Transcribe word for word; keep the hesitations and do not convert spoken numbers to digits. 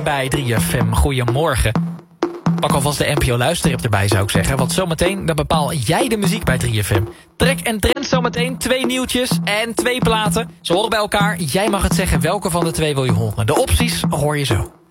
bij drie F M. Goedemorgen. Pak alvast de N P O luisterrip erbij, zou ik zeggen. Want zometeen dan bepaal jij de muziek bij drie F M. Trek en trend zometeen. Twee nieuwtjes en twee platen. Ze horen bij elkaar. Jij mag het zeggen welke van de twee wil je horen. De opties hoor je zo.